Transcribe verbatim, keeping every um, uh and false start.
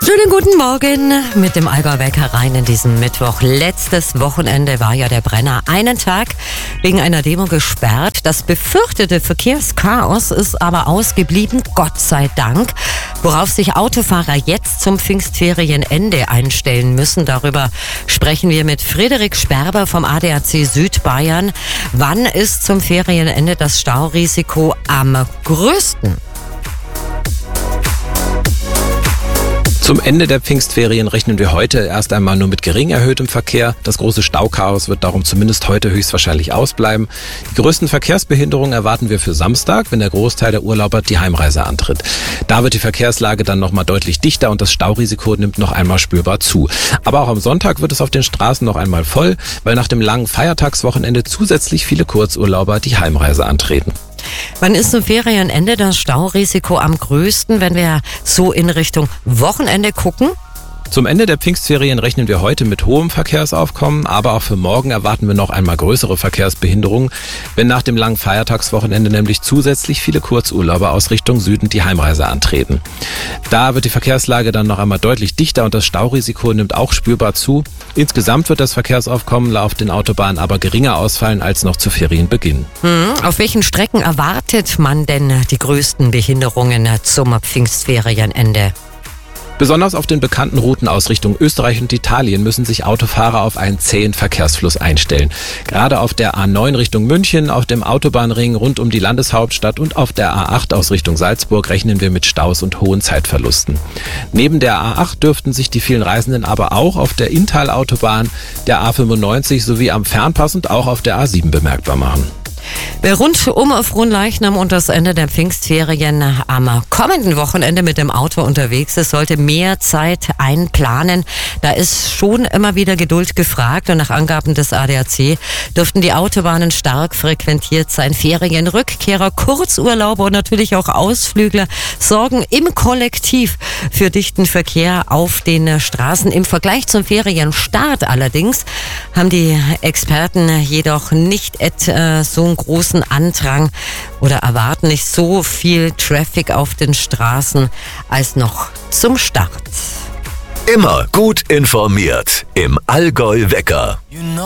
Schönen guten Morgen mit dem Allgäu-Wecker rein in diesen Mittwoch. Letztes Wochenende war ja der Brenner einen Tag wegen einer Demo gesperrt. Das befürchtete Verkehrschaos ist aber ausgeblieben, Gott sei Dank. Worauf sich Autofahrer jetzt zum Pfingstferienende einstellen müssen, darüber sprechen wir mit Frederik Sperber vom A D A C Südbayern. Wann ist zum Ferienende das Staurisiko am größten? Zum Ende der Pfingstferien rechnen wir heute erst einmal nur mit gering erhöhtem Verkehr. Das große Stauchaos wird darum zumindest heute höchstwahrscheinlich ausbleiben. Die größten Verkehrsbehinderungen erwarten wir für Samstag, wenn der Großteil der Urlauber die Heimreise antritt. Da wird die Verkehrslage dann nochmal deutlich dichter und das Staurisiko nimmt noch einmal spürbar zu. Aber auch am Sonntag wird es auf den Straßen noch einmal voll, weil nach dem langen Feiertagswochenende zusätzlich viele Kurzurlauber die Heimreise antreten. Wann ist zum Ferienende das Staurisiko am größten, wenn wir so in Richtung Wochenende gucken? Zum Ende der Pfingstferien rechnen wir heute mit hohem Verkehrsaufkommen, aber auch für morgen erwarten wir noch einmal größere Verkehrsbehinderungen, wenn nach dem langen Feiertagswochenende nämlich zusätzlich viele Kurzurlauber aus Richtung Süden die Heimreise antreten. Da wird die Verkehrslage dann noch einmal deutlich dichter und das Staurisiko nimmt auch spürbar zu. Insgesamt wird das Verkehrsaufkommen auf den Autobahnen aber geringer ausfallen als noch zu Ferienbeginn. Hm, auf welchen Strecken erwartet man denn die größten Behinderungen zum Pfingstferienende? Besonders auf den bekannten Routen aus Richtung Österreich und Italien müssen sich Autofahrer auf einen zähen Verkehrsfluss einstellen. Gerade auf der A neun Richtung München, auf dem Autobahnring rund um die Landeshauptstadt und auf der A acht aus Richtung Salzburg rechnen wir mit Staus und hohen Zeitverlusten. Neben der A acht dürften sich die vielen Reisenden aber auch auf der Inntal-Autobahn, der A fünfundneunzig sowie am Fernpass und auch auf der A sieben bemerkbar machen. Wer rund um Fronleichnam und das Ende der Pfingstferien am kommenden Wochenende mit dem Auto unterwegs ist, sollte mehr Zeit einplanen. Da ist schon immer wieder Geduld gefragt und nach Angaben des A D A C dürften die Autobahnen stark frequentiert sein. Ferien, Rückkehrer, Kurzurlauber und natürlich auch Ausflügler sorgen im Kollektiv für dichten Verkehr auf den Straßen. Im Vergleich zum Ferienstart allerdings haben die Experten jedoch nicht et, so einen großen Andrang oder erwarten nicht so viel Traffic auf den Straßen als noch zum Start. Immer gut informiert im Allgäu-Wecker.